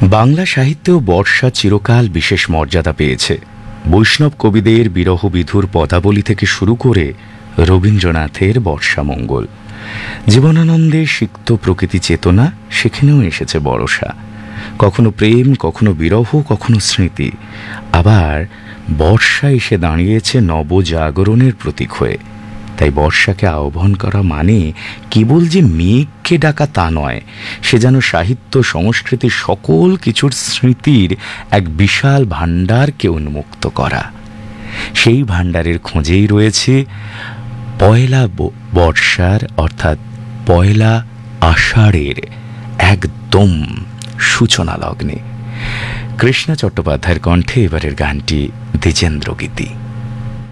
বাংলা সাহিত্যেও বর্ষা চিরকাল বিশেষ মর্যাদা পেয়েছে। বৈষ্ণব কবিদের বিরহ বিধুর পদাবলী থেকে শুরু করে রবীন্দ্রনাথের বর্ষামঙ্গল, জীবনানন্দে সিক্ত প্রকৃতি চেতনা, সেখানেও এসেছে বর্ষা। কখনো প্রেম, কখনো বিরহ, কখনো স্মৃতি। আবার বর্ষা এসে দাঁড়িয়েছে নবজাগরণের প্রতীক হয়ে। তাই বর্ষাকে আহ্বান করা মানে কেবল যে মেঘকে ডাকা তা নয়, সে যেন সাহিত্য সংস্কৃতির সকল কিছুর স্মৃতির এক বিশাল ভাণ্ডারকে উন্মুক্ত করা। সেই ভাণ্ডারের খোঁজেই রয়েছে পয়লা বর্ষার অর্থাৎ পয়লা আষাঢ়ের একদম সূচনা লগ্নে। কৃষ্ণা চট্টোপাধ্যায়ের কণ্ঠে এবারের গানটি দ্বিজেন্দ্র গীতি।